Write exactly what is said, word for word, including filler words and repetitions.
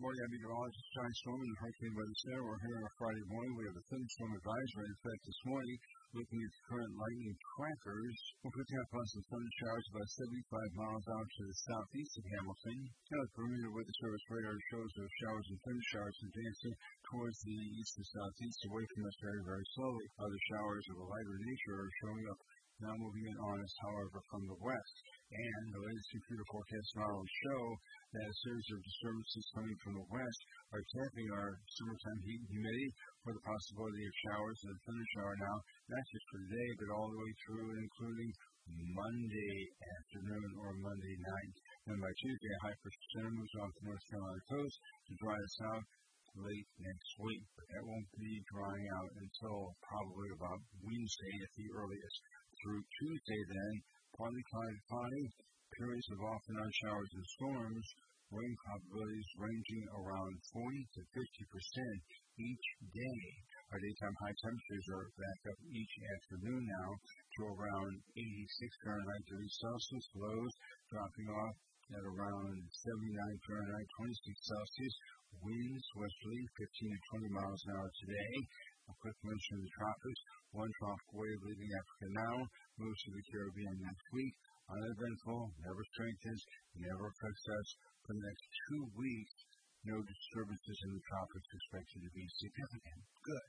morning. I'm meteorologist John Storm in the Hurricane Weather Center. We're here on a Friday morning. We have a thunderstorm advisory in effect this morning. Looking at the current lightning trackers, we're picking up on some thunder showers about seventy-five miles out to the southeast of Hamilton. Now, the Bermuda Weather Service radar shows those showers and thunder showers advancing towards the east and southeast, away from us very, very slowly. Other showers of a lighter nature are showing up now moving in on us, however, from the west. And the latest computer forecast models show that a series of disturbances coming from the west are tapping our summertime heat and humidity for the possibility of showers and a thunder shower now, not just for today, but all the way through and including Monday afternoon or Monday night. And by Tuesday, a high pressure center moves off the North Carolina coast to dry us out late next week. But that won't be drying out until probably about Wednesday at the earliest. Through Tuesday, then, partly cloudy, cloudy, periods of off and on showers and storms, rain probabilities ranging around forty to fifty percent each day. Our daytime high temperatures are back up each afternoon now to around eighty-six Fahrenheit degrees Celsius, lows dropping off at around seventy-nine Fahrenheit, twenty-six Celsius, winds westerly fifteen to twenty miles an hour today. A quick mention of the tropics. One tropical wave leaving Africa now moves to the Caribbean next week. Uneventful, never strengthens, never affects us. For the next two weeks, no disturbances in the tropics expected to be significant. Good.